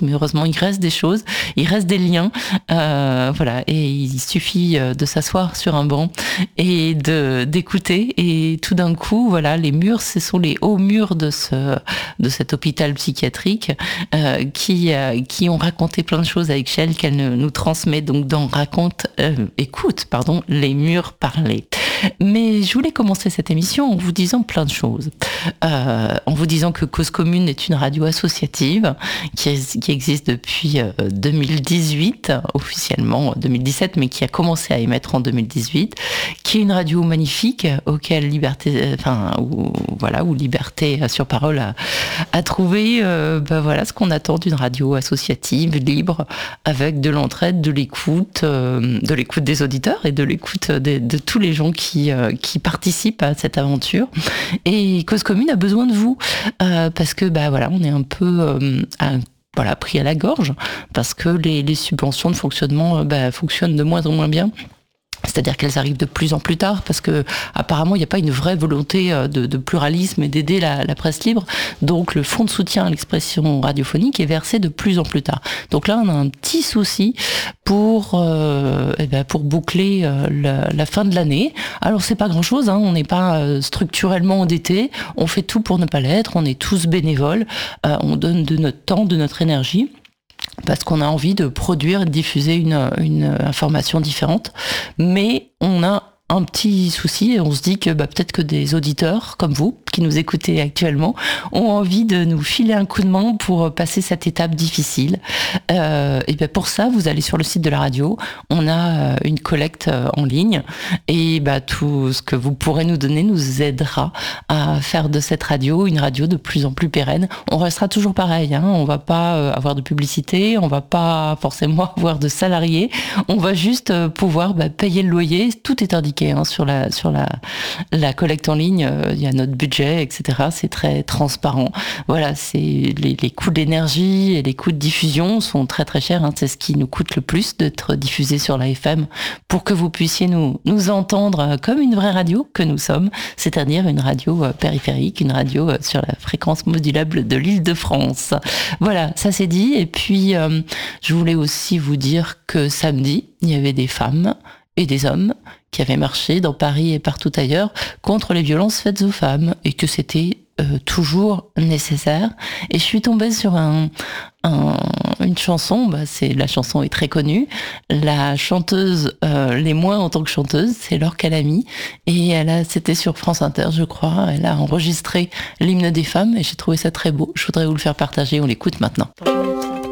mais heureusement il reste des choses, il reste des liens, voilà, et il suffit de s'asseoir sur un banc et d'écouter, et tout d'un coup, voilà, les murs, ce sont les hauts murs de cet hôpital psychiatrique qui ont raconté plein de choses à Excel qu'elle nous transmet donc dans écoute, les murs parlés. Mais je voulais commencer cette émission en vous disant plein de choses. En vous disant que Cause Commune est une radio associative qui existe depuis 2018, officiellement 2017, mais qui a commencé à émettre en 2018, qui est une radio magnifique auquel où Liberté sur Parole a trouvé ce qu'on attend d'une radio associative, libre, avec de l'entraide, de l'écoute des auditeurs et de l'écoute de tous les gens qui participent à cette aventure. Et Cause Commune a besoin de vous parce que on est un peu pris à la gorge parce que les subventions de fonctionnement fonctionnent de moins en moins bien. C'est-à-dire qu'elles arrivent de plus en plus tard parce que apparemment il n'y a pas une vraie volonté de pluralisme et d'aider la presse libre. Donc le fonds de soutien à l'expression radiophonique est versé de plus en plus tard. Donc là on a un petit souci pour boucler la fin de l'année. Alors c'est pas grand-chose, on n'est pas structurellement endetté, on fait tout pour ne pas l'être, on est tous bénévoles, on donne de notre temps, de notre énergie, parce qu'on a envie de produire et de diffuser une information différente. Mais on a un petit souci et on se dit que peut-être que des auditeurs comme vous, qui nous écoutez actuellement, ont envie de nous filer un coup de main pour passer cette étape difficile. Pour ça, vous allez sur le site de la radio, on a une collecte en ligne et tout ce que vous pourrez nous donner nous aidera à faire de cette radio une radio de plus en plus pérenne. On restera toujours pareil, on va pas avoir de publicité, on va pas forcément avoir de salariés, on va juste pouvoir payer le loyer, tout est indiqué sur la collecte en ligne, il y a notre budget, etc. C'est très transparent. Voilà, c'est les coûts d'énergie et les coûts de diffusion sont très très chers. C'est ce qui nous coûte le plus d'être diffusé sur la FM pour que vous puissiez nous entendre comme une vraie radio que nous sommes, c'est-à-dire une radio périphérique, une radio sur la fréquence modulable de l'Île-de-France. Voilà, ça c'est dit. Et puis, je voulais aussi vous dire que samedi, il y avait des femmes et des hommes qui avaient marché dans Paris et partout ailleurs contre les violences faites aux femmes et que c'était toujours nécessaire. Et je suis tombée sur une chanson, la chanson est très connue. La chanteuse, les moins en tant que chanteuse, c'est Laure Calamy. Et c'était sur France Inter, je crois. Elle a enregistré l'hymne des femmes et j'ai trouvé ça très beau. Je voudrais vous le faire partager. On l'écoute maintenant.